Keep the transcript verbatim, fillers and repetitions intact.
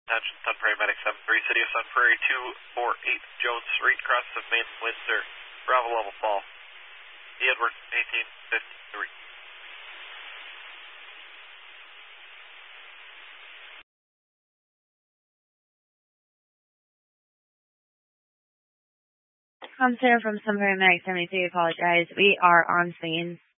Attention, Sun Paramedic seven three, City of Sun Prairie two four eight, Jones Street, cross of main Windsor, Bravo level fall. E. Edward, eighteen fifty-three. I'm Sarah from Sun Paramedic seventy-three, apologize. We are on scene.